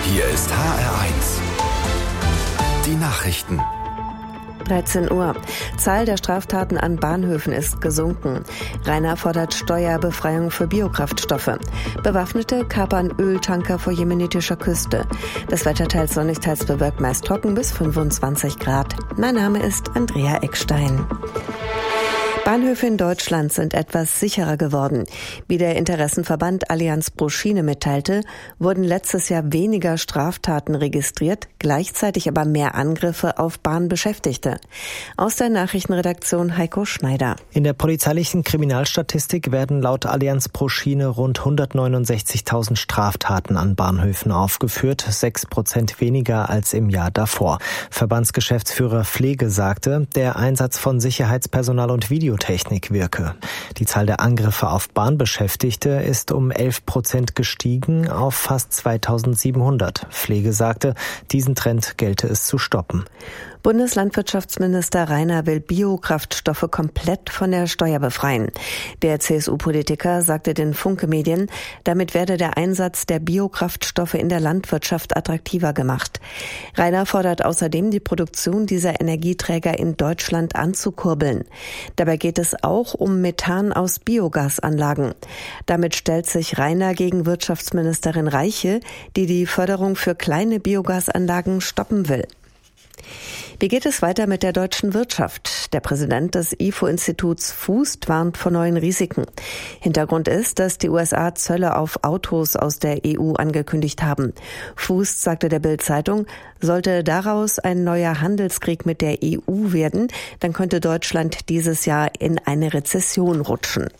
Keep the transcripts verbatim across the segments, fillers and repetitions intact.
Hier ist H R eins. Die Nachrichten. dreizehn Uhr. Zahl der Straftaten an Bahnhöfen ist gesunken. Rainer fordert Steuerbefreiung für Biokraftstoffe. Bewaffnete kapern Öltanker vor jemenitischer Küste. Das Wetter teils sonnig, teils bewölkt, meist trocken bis fünfundzwanzig Grad. Mein Name ist Andrea Eckstein. Bahnhöfe in Deutschland sind etwas sicherer geworden. Wie der Interessenverband Allianz pro Schiene mitteilte, wurden letztes Jahr weniger Straftaten registriert, gleichzeitig aber mehr Angriffe auf Bahnbeschäftigte. Aus der Nachrichtenredaktion Heiko Schneider. In der polizeilichen Kriminalstatistik werden laut Allianz pro Schiene rund hundertneunundsechzigtausend Straftaten an Bahnhöfen aufgeführt, sechs Prozent weniger als im Jahr davor. Verbandsgeschäftsführer Pflege sagte, der Einsatz von Sicherheitspersonal und Video Technik wirke. Die Zahl der Angriffe auf Bahnbeschäftigte ist um elf Prozent gestiegen auf fast zweitausendsiebenhundert. Pflege sagte, diesen Trend gelte es zu stoppen. Bundeslandwirtschaftsminister Rainer will Biokraftstoffe komplett von der Steuer befreien. Der C S U-Politiker sagte den Funke-Medien, damit werde der Einsatz der Biokraftstoffe in der Landwirtschaft attraktiver gemacht. Rainer fordert außerdem, die Produktion dieser Energieträger in Deutschland anzukurbeln. Dabei geht es auch um Methan aus Biogasanlagen. Damit stellt sich Rainer gegen Wirtschaftsministerin Reiche, die die Förderung für kleine Biogasanlagen stoppen will. Wie geht es weiter mit der deutschen Wirtschaft? Der Präsident des I F O-Instituts Fußt warnt vor neuen Risiken. Hintergrund ist, dass die U S A Zölle auf Autos aus der E U angekündigt haben. Fußt sagte der Bild-Zeitung, sollte daraus ein neuer Handelskrieg mit der E U werden, dann könnte Deutschland dieses Jahr in eine Rezession rutschen.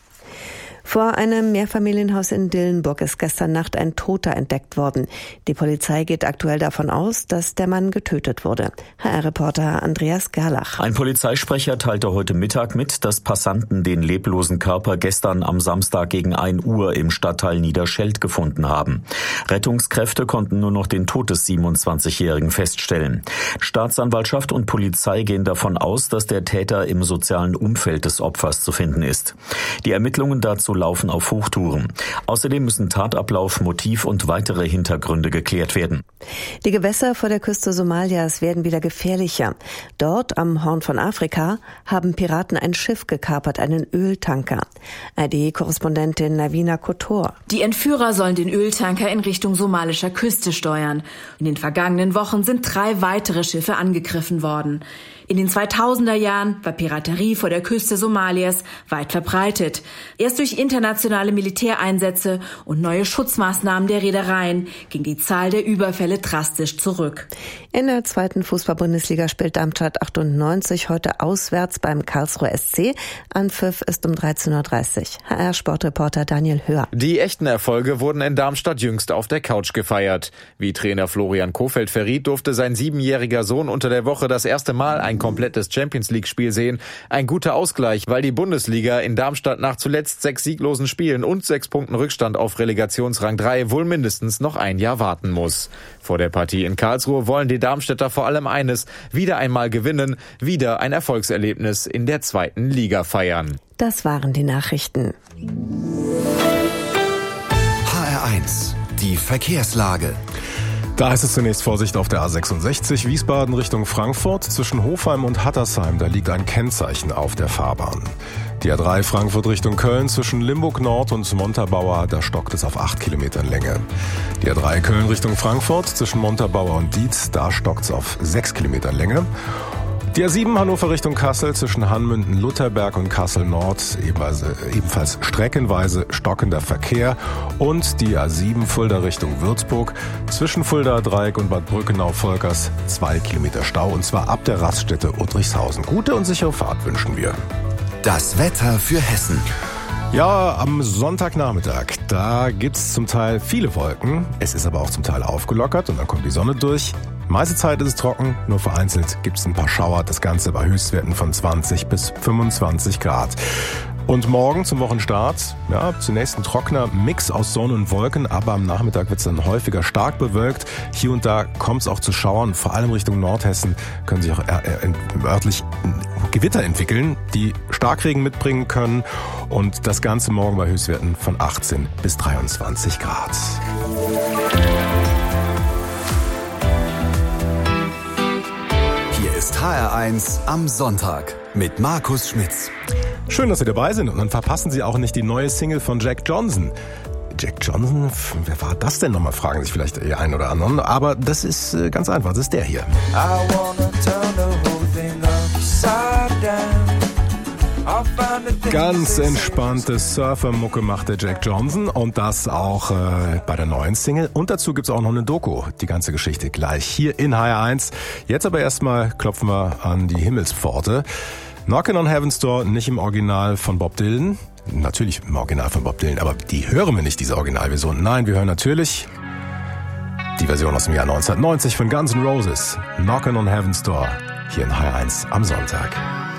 Vor einem Mehrfamilienhaus in Dillenburg ist gestern Nacht ein Toter entdeckt worden. Die Polizei geht aktuell davon aus, dass der Mann getötet wurde. H R-Reporter Andreas Gerlach. Ein Polizeisprecher teilte heute Mittag mit, dass Passanten den leblosen Körper gestern am Samstag gegen ein Uhr im Stadtteil Niederscheld gefunden haben. Rettungskräfte konnten nur noch den Tod des siebenundzwanzigjährigen feststellen. Staatsanwaltschaft und Polizei gehen davon aus, dass der Täter im sozialen Umfeld des Opfers zu finden ist. Die Ermittlungen dazu laufen auf Hochtouren. Außerdem müssen Tatablauf, Motiv und weitere Hintergründe geklärt werden. Die Gewässer vor der Küste Somalias werden wieder gefährlicher. Dort am Horn von Afrika haben Piraten ein Schiff gekapert, einen Öltanker. A R D-Korrespondentin Navina Kotor. Die Entführer sollen den Öltanker in Richtung somalischer Küste steuern. In den vergangenen Wochen sind drei weitere Schiffe angegriffen worden. In den zweitausender Jahren war Piraterie vor der Küste Somalias weit verbreitet. Erst durch internationale Militäreinsätze und neue Schutzmaßnahmen der Reedereien ging die Zahl der Überfälle drastisch zurück. In der zweiten Fußball-Bundesliga spielt Darmstadt achtundneunzig heute auswärts beim Karlsruher S C. Anpfiff ist um dreizehn Uhr dreißig. H R-Sportreporter Daniel Höhr. Die echten Erfolge wurden in Darmstadt jüngst auf der Couch gefeiert. Wie Trainer Florian Kohfeldt verriet, durfte sein siebenjähriger Sohn unter der Woche das erste Mal ein komplettes Champions-League-Spiel sehen. Ein guter Ausgleich, weil die Bundesliga in Darmstadt nach zuletzt sechs sieglosen Spielen und sechs Punkten Rückstand auf Relegationsrang drei wohl mindestens noch ein Jahr warten muss. Vor der Partie in Karlsruhe wollen die Darmstädter vor allem eines: wieder einmal gewinnen, wieder ein Erfolgserlebnis in der zweiten Liga feiern. Das waren die Nachrichten. H R eins, die Verkehrslage. Da heißt es zunächst Vorsicht auf der A sechsundsechzig, Wiesbaden Richtung Frankfurt. Zwischen Hofheim und Hattersheim, da liegt ein Kennzeichen auf der Fahrbahn. Die A drei Frankfurt Richtung Köln zwischen Limburg Nord und Montabaur, da stockt es auf acht Kilometern Länge. Die A drei Köln Richtung Frankfurt zwischen Montabaur und Dietz, da stockt es auf sechs Kilometer Länge. Die A sieben Hannover Richtung Kassel zwischen Hanmünden, Lutherberg und Kassel Nord, ebenfalls, ebenfalls streckenweise stockender Verkehr. Und die A sieben Fulda Richtung Würzburg zwischen Fulda Dreieck und Bad Brückenau-Volkers zwei Kilometer Stau, und zwar ab der Raststätte Uttrichshausen. Gute und sichere Fahrt wünschen wir. Das Wetter für Hessen. Ja, am Sonntagnachmittag, da gibt's zum Teil viele Wolken. Es ist aber auch zum Teil aufgelockert und dann kommt die Sonne durch. Meiste Zeit ist es trocken, nur vereinzelt gibt es ein paar Schauer. Das Ganze bei Höchstwerten von zwanzig bis fünfundzwanzig Grad. Und morgen zum Wochenstart, ja, zunächst ein trockener Mix aus Sonne und Wolken, aber am Nachmittag wird es dann häufiger stark bewölkt. Hier und da kommt es auch zu Schauern, vor allem Richtung Nordhessen können sich auch örtlich Gewitter entwickeln, die Starkregen mitbringen können. Und das Ganze morgen bei Höchstwerten von achtzehn bis dreiundzwanzig Grad. eins am Sonntag mit Markus Schmitz. Schön, dass Sie dabei sind und dann verpassen Sie auch nicht die neue Single von Jack Johnson. Jack Johnson, wer war das denn nochmal, fragen sich vielleicht die einen oder anderen. Aber das ist ganz einfach, das ist der hier. Ganz entspannte Surfer-Mucke macht der Jack Johnson und das auch äh, bei der neuen Single. Und dazu gibt's auch noch eine Doku, die ganze Geschichte gleich hier in H R eins. Jetzt aber erstmal klopfen wir an die Himmelspforte. Knockin' on Heaven's Door, nicht im Original von Bob Dylan. Natürlich im Original von Bob Dylan, aber die hören wir nicht, diese Originalversion. Nein, wir hören natürlich die Version aus dem Jahr neunzehnhundertneunzig von Guns N' Roses. Knockin' on Heaven's Door, hier in H R eins am Sonntag.